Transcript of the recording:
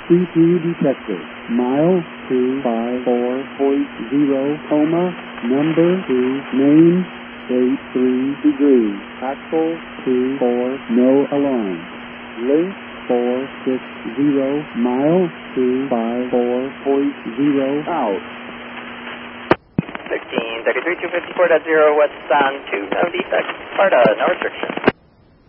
C2 detected. Mile 254.0, coma, number 2, main, 83 degrees. Axle 24, no alarm. Link 460, mile 254.0, out. 1633, 254.0, west on 276, Sparta, no restriction.